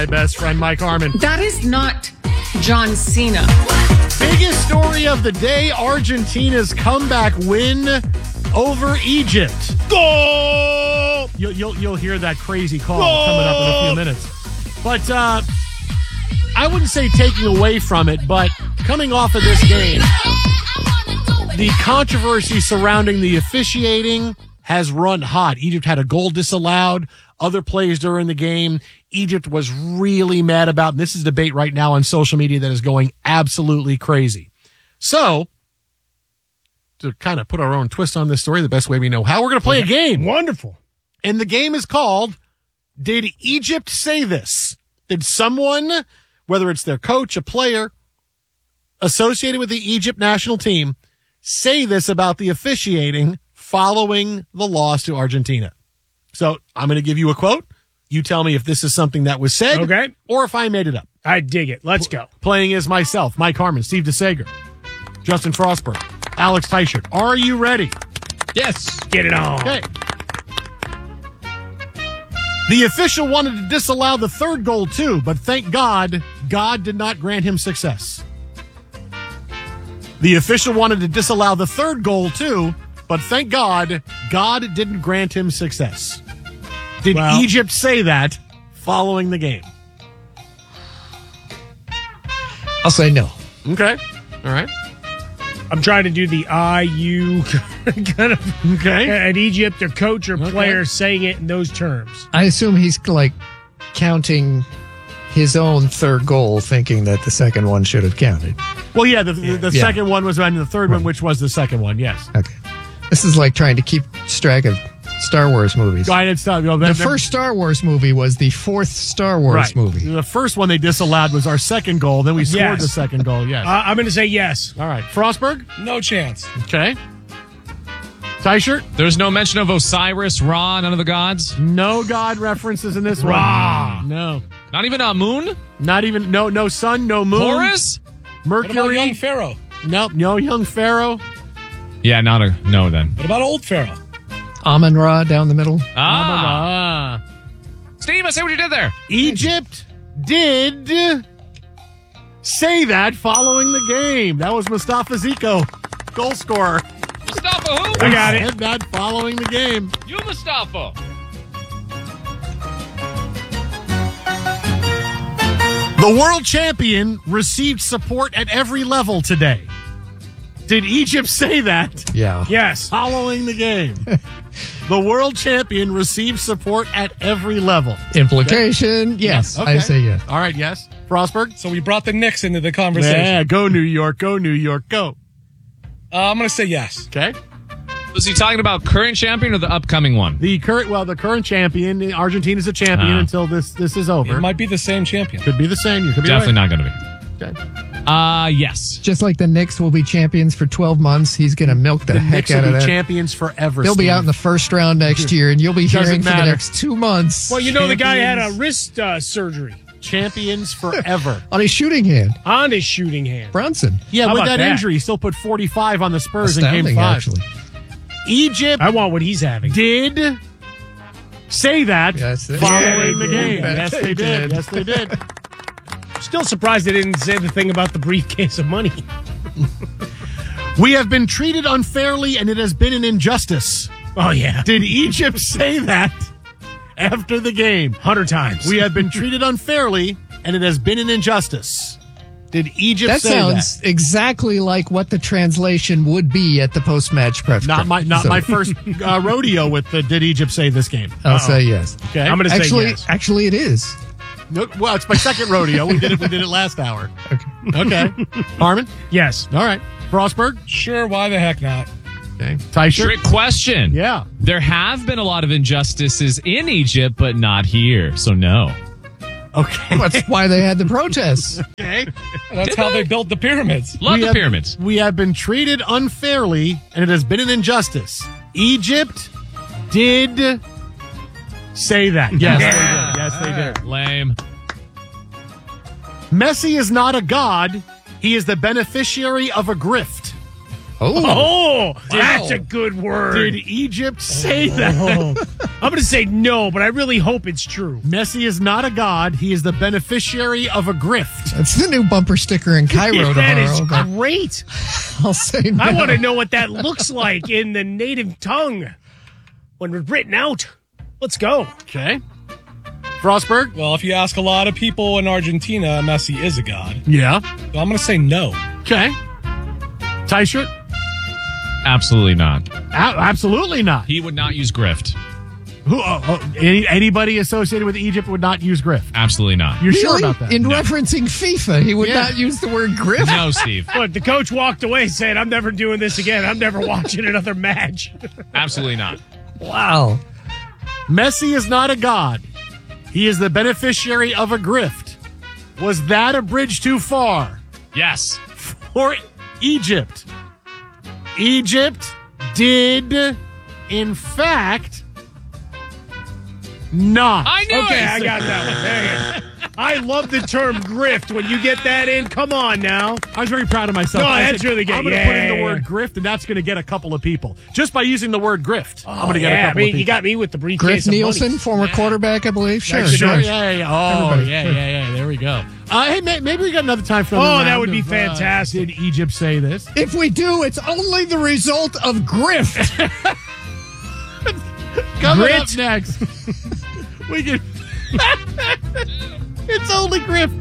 My best friend, Mike Harmon. That is not John Cena. Biggest story of the day, Argentina's comeback win over Egypt. Goal! You'll hear that crazy call coming up in a few minutes. But I wouldn't say taking away from it, but coming off of this game, the controversy surrounding the officiating has run hot. Egypt had a goal disallowed. Other plays during the game, Egypt was really mad about. And this is a debate right now on social media that is going absolutely crazy. So, to kind of put our own twist on this story, the best way we know how, we're going to play a game. Wonderful. And the game is called, Did Egypt Say This? Did someone, whether it's their coach, a player, associated with the Egypt national team, say this about the officiating following the loss to Argentina? So I'm going to give you a quote. You tell me if this is something that was said, okay, or if I made it up. I dig it. Let's go. Playing as myself, Mike Harmon, Steve DeSager, Justin Frostberg, Alex Teichert. Are you ready? Yes. Get it on. Okay. The official wanted to disallow the third goal too, but thank God, God did not grant him success. The official wanted to disallow the third goal too, but thank God, God didn't grant him success. Did Egypt say that following the game? I'll say no. Okay. All right. I'm trying to do the you kind of at Egypt, their coach or player saying it in those terms. I assume he's like counting his own third goal, thinking that the second one should have counted. Well, yeah, the second one was on the third one, which was the second one, yes. Okay. This is like trying to keep track of Star Wars movies. The first Star Wars movie was the fourth Star Wars movie. The first one they disallowed was our second goal. Then we scored the second goal, yes. I'm going to say yes. All right. Frostberg? No chance. Okay. Teichert? There's no mention of Osiris, Ra, none of the gods? No god references in this Ra. one. No. Not even a moon? Not even, no sun, no moon. Horus? Mercury? What about young Pharaoh? Nope, no young Pharaoh. Yeah, no then. What about old Pharaoh? Amun-Ra down the middle. Steve, I see what you did there. Egypt did say that following the game. That was Mustafa Ziko, goal scorer. Mustafa who? I got it. Said that following the game. You, Mustafa. The world champion received support at every level today. Did Egypt say that? Yeah. Yes. Following the game. The world champion received support at every level. Implication, yes. Okay. I say yes. All right, yes. Frostberg? So we brought the Knicks into the conversation. Yeah, go New York, go New York, go. I'm going to say yes. Okay. Was he talking about current champion or the upcoming one? The current champion. Argentina's a champion until this is over. It might be the same champion. Could be the same. You could be Definitely right. not going to be. Okay. Yes. Just like the Knicks will be champions for 12 months, he's going to milk the heck Knicks out will of be that. champions forever. They'll be Steve. out in the first round next year, and you'll be Doesn't hearing for the matter. next 2 months. Well, you know the guy had a wrist surgery. Champions forever. On his shooting hand. On his shooting hand. Brunson. Yeah, How with about that that? injury, he still put 45 on the Spurs in Astounding, Game 5. actually. Egypt I want what he's having. did say that Yes, they following did. the game. Yes, Yes, they did. Yes, they did. Still surprised they didn't say the thing about the briefcase of money. We have been treated unfairly, and it has been an injustice. Oh, yeah. Did Egypt say that after the game? 100 times. We have been treated unfairly, and it has been an injustice. Did Egypt That say sounds that? exactly like what the translation would be at the post-match press. Not my first rodeo with the Did Egypt say this game? I'll say yes. Okay. I'm going to say Actually, yes. actually, it is. No, well, it's my second rodeo. We did it last hour. Okay. Harmon? Yes. All right. Frostberg? Sure, why the heck not? Okay. Teichert? Trick question. Yeah. There have been a lot of injustices in Egypt, but not here. So no. Okay. That's why they had the protests. Okay. That's how they built the pyramids. Love the pyramids. We have been treated unfairly, and it has been an injustice. Egypt did say that. Yes, they did. Yes, they did. Lame. Messi is not a god. He is the beneficiary of a grift. Oh, that's a good word. Did Egypt say that? I'm going to say no, but I really hope it's true. Messi is not a god. He is the beneficiary of a grift. That's the new bumper sticker in Cairo That is tomorrow. great. I'll say no. I want to know what that looks like in the native tongue when it's written out. Let's go. Okay. Frostberg? Well, if you ask a lot of people in Argentina, Messi is a god. Yeah. So I'm going to say no. Okay. Tyshirt? Absolutely not. Absolutely not. He would not use grift. Anybody associated with Egypt would not use grift. Absolutely not. You're sure Really? about that? In referencing FIFA, he would not use the word grift? No, Steve. Look, the coach walked away saying, I'm never doing this again. I'm never watching another match. Absolutely not. Wow. Messi is not a god. He is the beneficiary of a grift. Was that a bridge too far Yes. for Egypt? Egypt did, in fact, not. I knew Okay, it. I got that one. There you go. I love the term grift. When you get that in, come on now. I was very proud of myself. No, I that's said, really good. I'm going to Yeah, put in the yeah, word grift, and that's going to get a couple of people. Just by using the word grift, I'm going to get a Yeah, couple of people. you got me with the briefcase Griff of Nielsen, money. former quarterback, I believe. Sure. That's Sure, Sure. yeah. Oh, Everybody. yeah. There we go. Hey, maybe we got another time for another Oh, that round would be of, fantastic. Did Egypt say this? If we do, it's only the result of grift. Coming Grit. up next, we can. It's only grift.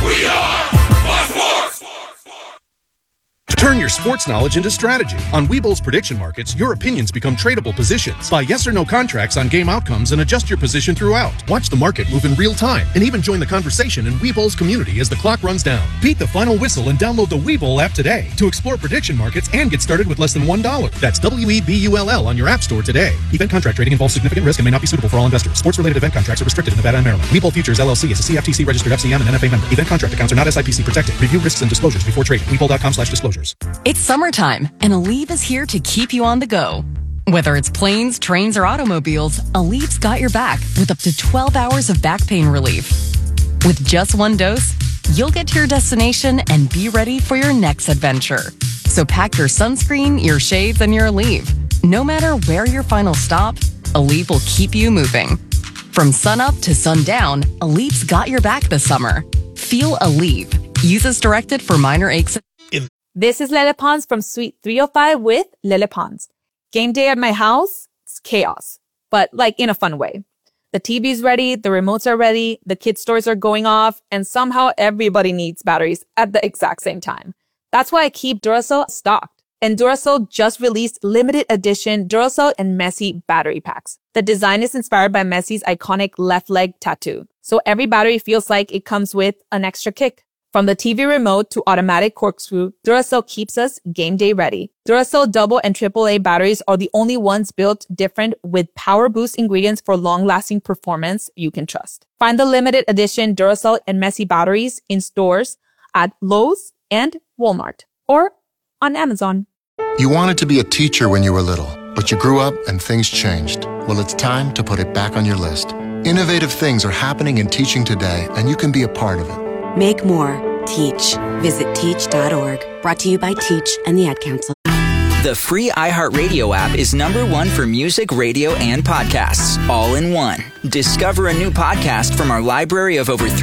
Turn your sports knowledge into strategy. On Webull's prediction markets, your opinions become tradable positions. Buy yes or no contracts on game outcomes and adjust your position throughout. Watch the market move in real time and even join the conversation in Webull's community as the clock runs down. Beat the final whistle and download the Webull app today to explore prediction markets and get started with less than $1. That's WEBULL on your app store today. Event contract trading involves significant risk and may not be suitable for all investors. Sports-related event contracts are restricted in Nevada and Maryland. Webull Futures LLC is a CFTC registered FCM and NFA member. Event contract accounts are not SIPC protected. Review risks and disclosures before trading. Webull.com/disclosures. It's summertime, and Aleve is here to keep you on the go. Whether it's planes, trains, or automobiles, Aleve's got your back with up to 12 hours of back pain relief. With just one dose, you'll get to your destination and be ready for your next adventure. So pack your sunscreen, your shades, and your Aleve. No matter where your final stop, Aleve will keep you moving. From sunup to sundown, Aleve's got your back this summer. Feel Aleve. Use as directed for minor aches. This is Lele Pons from Suite 305 with Lele Pons. Game day at my house, it's chaos, but like in a fun way. The TV's ready, the remotes are ready, the kids' toys are going off, and somehow everybody needs batteries at the exact same time. That's why I keep Duracell stocked. And Duracell just released limited edition Duracell and Messi battery packs. The design is inspired by Messi's iconic left leg tattoo. So every battery feels like it comes with an extra kick. From the TV remote to automatic corkscrew, Duracell keeps us game day ready. Duracell double and AAA batteries are the only ones built different with power boost ingredients for long-lasting performance you can trust. Find the limited edition Duracell and Messi batteries in stores at Lowe's and Walmart or on Amazon. You wanted to be a teacher when you were little, but you grew up and things changed. Well, it's time to put it back on your list. Innovative things are happening in teaching today, and you can be a part of it. Make more. Teach. Visit teach.org. Brought to you by Teach and the Ad Council. The free iHeartRadio app is #1 for music, radio, and podcasts, all in one. Discover a new podcast from our library of over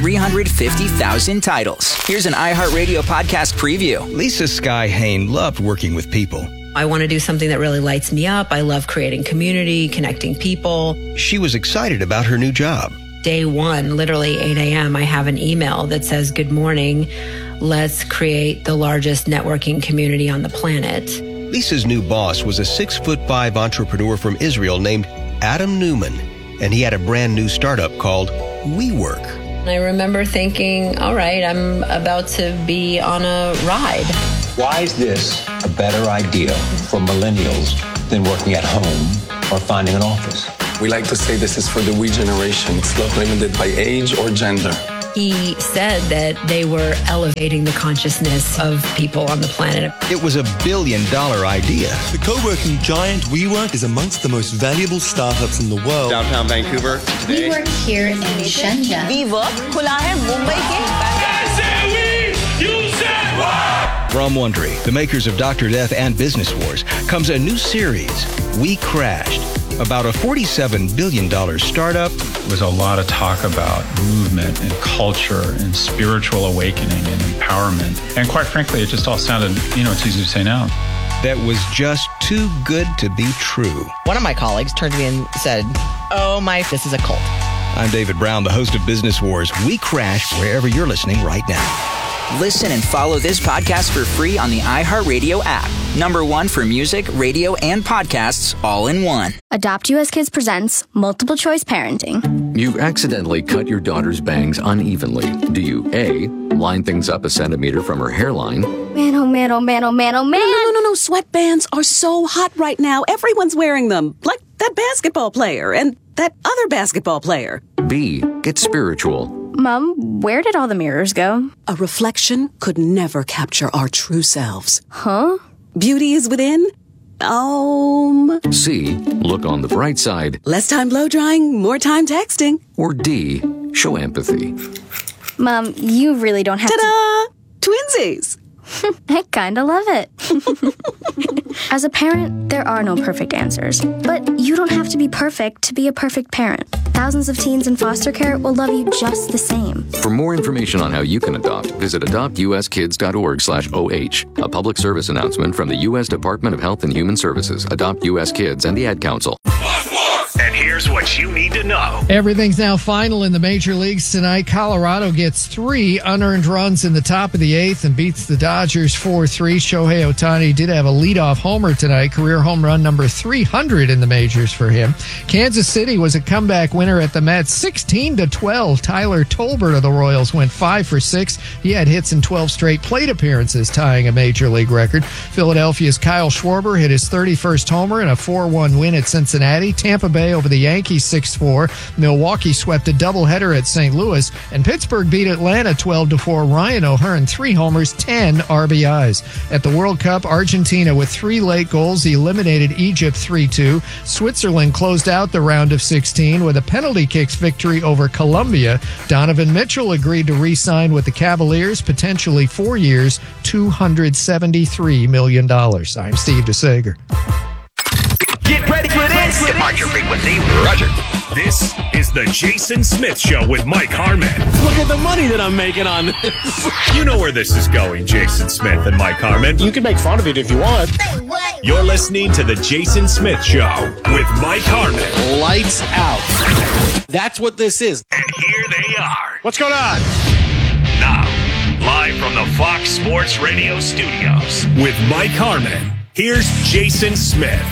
350,000 titles. Here's an iHeartRadio podcast preview. Lisa Sky Hain loved working with people. I want to do something that really lights me up. I love creating community, connecting people. She was excited about her new job. Day one, literally 8 a.m., I have an email that says, "Good morning. Let's create the largest networking community on the planet." Lisa's new boss was a 6'5" entrepreneur from Israel named Adam Newman, and he had a brand new startup called WeWork. I remember thinking, all right, I'm about to be on a ride. Why is this a better idea for millennials than working at home or finding an office? We like to say this is for the we generation. It's not limited by age or gender. He said that they were elevating the consciousness of people on the planet. It was $1 billion idea. The co-working giant WeWork is amongst the most valuable startups in the world. Downtown Vancouver today. We work here in Shenzhen. WeWork खुला है मुंबई के ऐसे we you said what? From Wondery, the makers of Dr. Death and Business Wars, comes a new series, We Crashed, about a $47 billion startup. There was a lot of talk about movement and culture and spiritual awakening and empowerment. And quite frankly, it just all sounded, it's easy to say now. That was just too good to be true. One of my colleagues turned to me and said, this is a cult. I'm David Brown, the host of Business Wars. We Crashed wherever you're listening right now. Listen and follow this podcast for free on the iHeartRadio app. #1 for music, radio, and podcasts all in one. Adopt US Kids presents Multiple Choice Parenting. You accidentally cut your daughter's bangs unevenly. Do you A, line things up a centimeter from her hairline? Man, oh man, oh man, oh man, oh man. No. Sweatbands are so hot right now. Everyone's wearing them. Like that basketball player and that other basketball player. B, get spiritual. Mom, where did all the mirrors go? A reflection could never capture our true selves. Huh? Beauty is within. C, look on the bright side. Less time blow drying, more time texting. Or D, show empathy. Mom, you really don't have Ta-da! Twinsies! I kinda love it. As a parent, there are no perfect answers. But you don't have to be perfect to be a perfect parent. Thousands of teens in foster care will love you just the same. For more information on how you can adopt, visit adoptuskids.org/OH. A public service announcement from the U.S. Department of Health and Human Services, Adopt U.S. Kids, and the Ad Council. And here's what you need to know. Everything's now final in the major leagues tonight. Colorado gets 3 unearned runs in the top of the 8th and beats the Dodgers 4-3. Shohei Ohtani did have a leadoff homer tonight, career home run number 300 in the majors for him. Kansas City was a comeback winner at the Mets, 16-12. Tyler Tolbert of the Royals went 5 for 6. He had hits in 12 straight plate appearances, tying a major league record. Philadelphia's Kyle Schwarber hit his 31st homer in a 4-1 win at Cincinnati. Tampa Bay over the Yankees 6-4. Milwaukee swept a doubleheader at St. Louis, and Pittsburgh beat Atlanta 12-4. Ryan O'Hearn 3 homers, 10 RBIs. At the World Cup, Argentina with 3 late goals eliminated Egypt 3-2. Switzerland closed out the round of 16 with a penalty kicks victory over Colombia. Donovan Mitchell agreed to re-sign with the Cavaliers, potentially 4 years, $273 million. I'm Steve DeSager. Get ready for this. Departure frequency, Roger. This is the Jason Smith Show with Mike Harmon. Look at the money that I'm making on this. You know where this is going, Jason Smith and Mike Harmon. You can make fun of it if you want. You're listening to the Jason Smith Show with Mike Harmon. Lights out. That's what this is. And here they are. What's going on? Now, live from the Fox Sports Radio studios with Mike Harmon. Here's Jason Smith.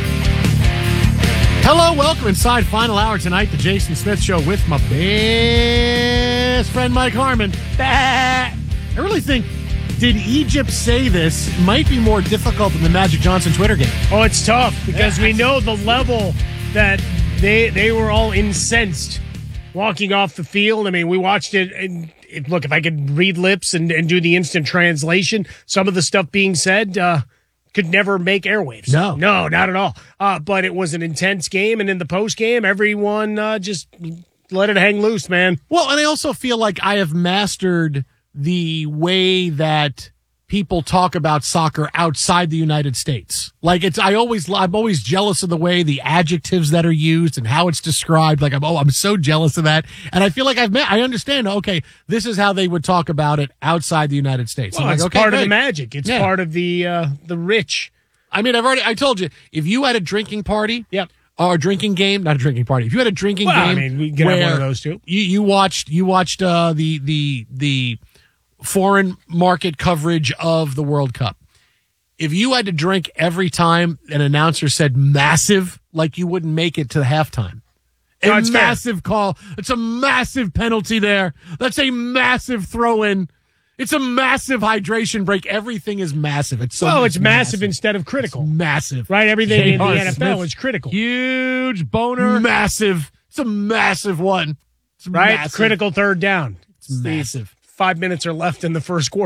Hello, welcome inside final hour tonight, the Jason Smith Show with my best friend Mike Harmon. I really think, did Egypt say this might be more difficult than the Magic Johnson Twitter game? Oh, it's tough because we know the level that they were all incensed walking off the field. I mean, we watched it, and look, if I could read lips and do the instant translation, some of the stuff being said could never make airwaves. No, not at all. But it was an intense game, and in the post game, everyone just let it hang loose, man. Well, and I also feel like I have mastered the way that people talk about soccer outside the United States. Like I'm always jealous of the way the adjectives that are used and how it's described. Like I'm so jealous of that. And I feel like I understand. Okay, this is how they would talk about it outside the United States. Well, it's part of the magic. It's part of the rich. I mean, I told you, if you had a drinking party, or a drinking game, not a drinking party. If you had a drinking game, I mean, we can have one of those too. You watched the foreign market coverage of the World Cup. If you had to drink every time an announcer said massive, like you wouldn't make it to the halftime. A massive call. It's a massive penalty there. That's a massive throw in. It's a massive hydration break. Everything is massive. It's massive instead of critical. It's massive. Right? Everything in the NFL Smith, is critical. Huge boner. Massive. It's a massive one. It's right? Massive. Critical third down. It's massive. 5 minutes are left in the first quarter.